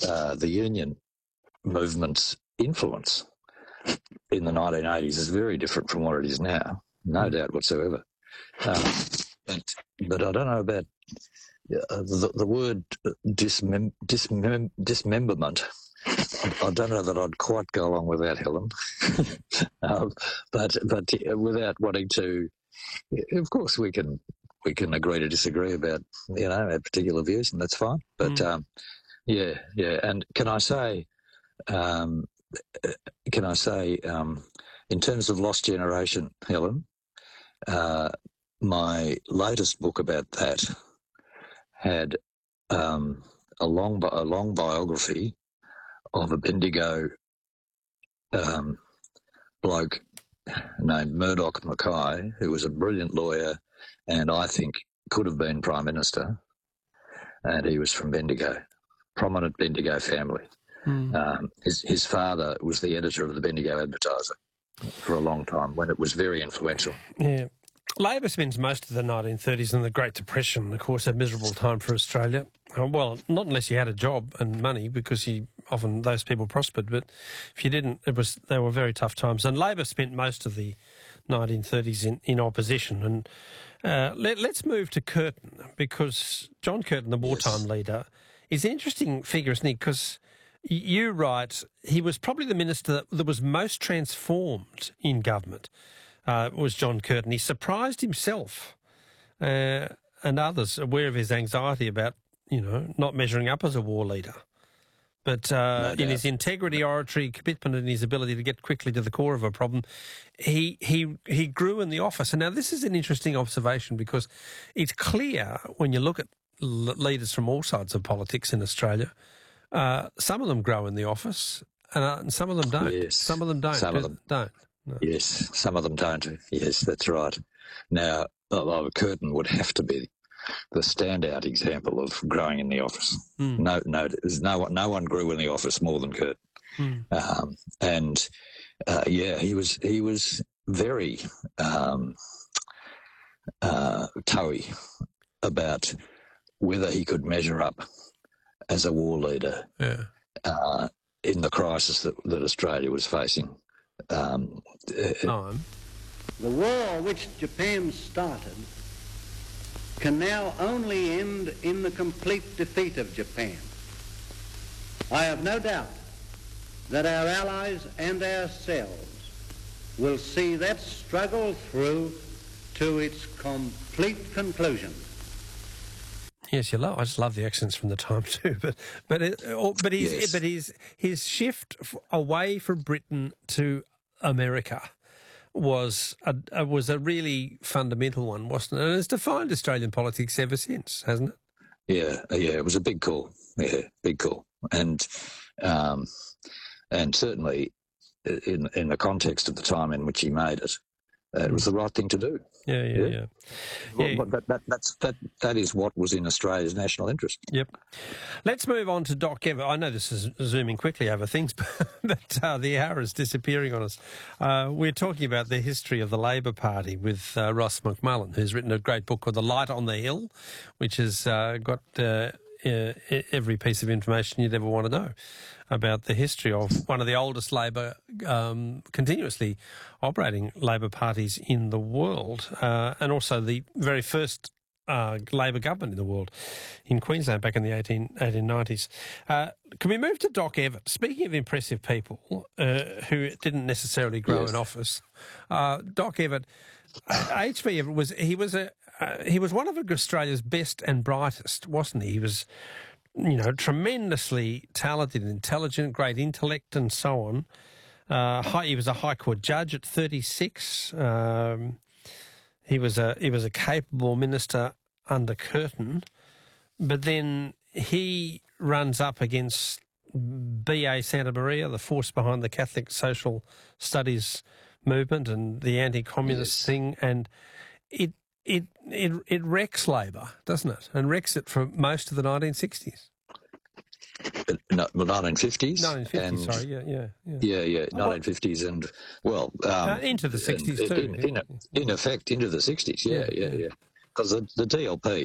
the union movement's influence in the 1980s is very different from what it is now, no doubt whatsoever. But I don't know about the word dismemberment. I don't know that I'd quite go along with that, Helen. But without wanting to, of course, we can agree to disagree about our particular views, and that's fine. But yeah. And can I say, in terms of Lost Generation, Helen, my latest book about that had a long biography of a Bendigo bloke named Murdoch Mackay, who was a brilliant lawyer and I think could have been Prime Minister, and he was from Bendigo, prominent Bendigo family. His father was the editor of the Bendigo Advertiser for a long time when it was very influential. Yeah. Labor spends most of the 1930s and the Great Depression, of course, a miserable time for Australia. Well, not unless you had a job and money, because often those people prospered. But if you didn't, they were very tough times. And Labor spent most of the 1930s in opposition. And let's move to Curtin, because John Curtin, the wartime leader, is an interesting figure, isn't he? Because you write he was probably the minister that was most transformed in government. Was John Curtin. He surprised himself and others, aware of his anxiety about, not measuring up as a war leader. But in his integrity, oratory, commitment, and his ability to get quickly to the core of a problem, he grew in the office. And now this is an interesting observation, because it's clear when you look at leaders from all sides of politics in Australia, some of them grow in the office and some of them don't. Yes. Some of them don't. Some of them don't. No. Yes, some of them don't. Yes, that's right. Now, Curtin would have to be the standout example of growing in the office. No one grew in the office more than Curtin. He was very toey about whether he could measure up as a war leader in the crisis that Australia was facing. The war which Japan started can now only end in the complete defeat of Japan. I have no doubt that our allies and ourselves will see that struggle through to its complete conclusion. Yes, I just love the accents from the time too. But his shift away from Britain to America was a really fundamental one, wasn't it? And it's defined Australian politics ever since, hasn't it? Yeah, it was a big call. Yeah, big call, and certainly in the context of the time in which he made it, it was the right thing to do. Yeah. Well, that is what was in Australia's national interest. Yep. Let's move on to Doc Evatt. I know this is zooming quickly over things, but the hour is disappearing on us. We're talking about the history of the Labor Party with Ross McMullen, who's written a great book called The Light on the Hill, which has got every piece of information you'd ever want to know about the history of one of the oldest Labor, continuously operating Labor parties in the world, and also the very first Labor government in the world in Queensland back in the 1890s. Can we move to Doc Evatt? Speaking of impressive people who didn't necessarily grow in office, Doc Evatt, H.B. Evatt he was one of Australia's best and brightest, wasn't he? He was, tremendously talented, intelligent, great intellect, and so on. He was a High Court judge at 36. He was a capable minister under Curtin, but then he runs up against B.A. Santa Maria, the force behind the Catholic social studies movement and the anti-communist thing, and it wrecks Labor, doesn't it? And wrecks it for most of the 1960s. No, 1950s. 1950s, sorry, yeah. Yeah, 1950s and, into the 60s too. In effect, into the 60s, yeah. Because the DLP